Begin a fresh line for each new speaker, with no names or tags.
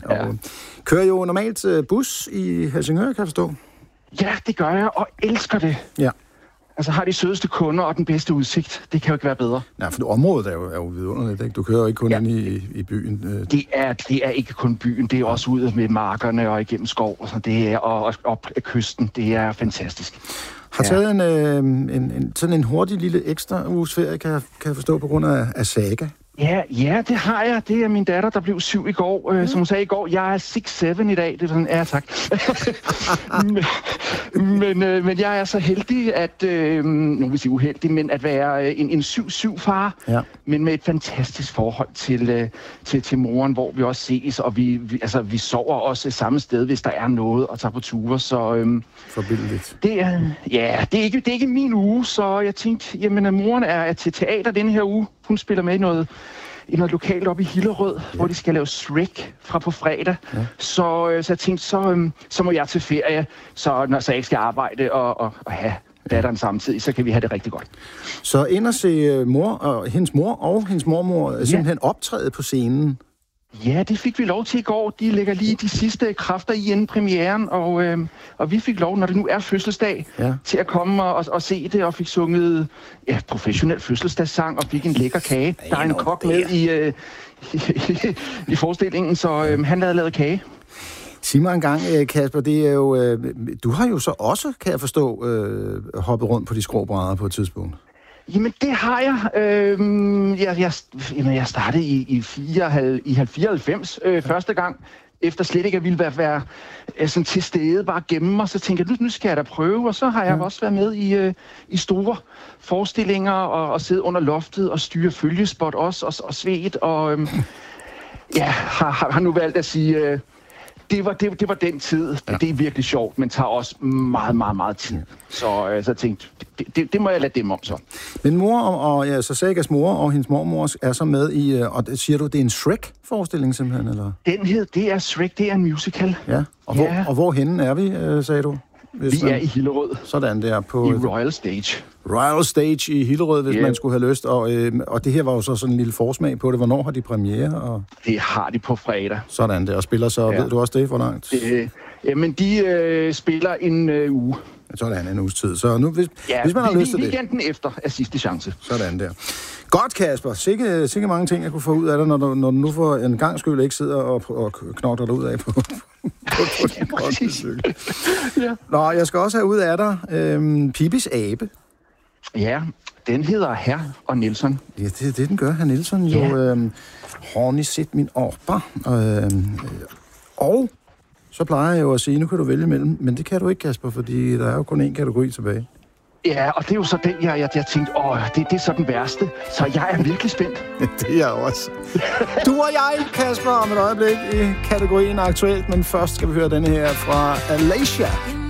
Og kører jo normalt bus i Helsingør, kan jeg forstå.
Ja, det gør jeg, og elsker det.
Ja.
Altså har de sødeste kunder og den bedste udsigt. Det kan jo ikke være bedre.
Nej, for området er jo vidunderligt, ikke? Du kører jo ikke kun ind i byen.
Det er ikke kun byen, det er også ud med markerne og igennem skov, og, det er, og op ad kysten. Det er fantastisk.
Har taget sådan en hurtig lille ekstra uges ferie, kan jeg forstå, på grund af Saga.
Ja, det har jeg. Det er min datter, der blev 7 i går. Som hun sagde i går, jeg er 6-7 i dag. Det er sådan, ja tak. men jeg er så heldig, at, nu vil sige uheldig, men at være en 7-7-far, men med et fantastisk forhold til moren, hvor vi også ses, og vi sover også samme sted, hvis der er noget at tage på ture. Så
forbilledligt.
Det er ikke min uge, så jeg tænkte, jamen moren er til teater denne her uge. Hun spiller med i noget lokalt oppe i Hillerød, hvor de skal lave Shrek fra på fredag. Ja. Så jeg tænkte, så må jeg til ferie, så når jeg ikke skal arbejde og have datteren samtidig, så kan vi have det rigtig godt.
Så ind og se hendes mor og hendes mormor simpelthen optræde på scenen.
Ja, det fik vi lov til i går. De lægger lige de sidste kræfter i inden premieren, og vi fik lov, når det nu er fødselsdag, til at komme og se det, og fik sunget professionel fødselsdagssang, og fik en lækker kage. Der er en kok med i forestillingen, så han havde lavet kage.
Sig mig en gang, Kasper, det er jo, du har jo så også, kan jeg forstå, hoppet rundt på de skråbrædder på et tidspunkt.
Jamen, det har jeg. Jeg startede i 94 første gang, efter slet ikke at ville være sådan til stede, bare gemme mig. Så tænkte jeg, nu skal jeg da prøve, og så har jeg også været med i store forestillinger, og sidde under loftet og styre følgespot også, og svedt, og har nu valgt at sige... Det var den tid. Ja. Det er virkelig sjovt, men tager også meget, meget, meget tid. Så jeg tænkte, det må jeg lade dem om så.
Men mor så Sagas mor og hendes mormor er så med i, og siger du, det er en Shrek-forestilling simpelthen, eller?
Det er Shrek, det er en musical.
Ja, og hvorhenne er vi, sagde du?
Vi er i Hillerød.
Sådan der på...
I Royal Stage.
Royal Stage i Hillerød, hvis man skulle have lyst. Og det her var jo så sådan en lille forsmag på det. Hvornår har de premiere?
Det har de på fredag.
Sådan der. Og spiller så, ved du også det, hvor langt?
Jamen, de spiller en uge.
Sådan en uges tid. Så nu, hvis man har lyst til det...
Weekenden efter er sidste chance.
Sådan der. Godt, Kasper. Sikke mange ting, jeg kunne få ud af dig, når du nu for en gang skyld ikke sidder og knokler dig ud af på din cykel. Nå, jeg skal også have ud af dig Pipis abe.
Ja, den hedder Herr og Nielsen.
Ja, det den gør, Herr Nielsen. Jo, har ni set min orper? Og så plejer jeg jo at sige, nu kan du vælge mellem, men det kan du ikke, Kasper, fordi der er jo kun én kategori tilbage. Ja,
og det er jo så den, jeg tænkte, det er så den værste, så jeg er virkelig spændt.
Det er jeg også. Du og jeg, Kasper, om et øjeblik i kategorien aktuelt, men først skal vi høre denne her fra Alacia.